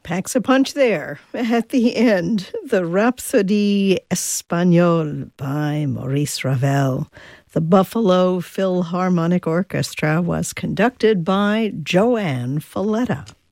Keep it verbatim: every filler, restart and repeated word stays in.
Packs a punch there. At the end, the Rhapsodie Espagnole by Maurice Ravel. The Buffalo Philharmonic Orchestra was conducted by Joanne Falletta.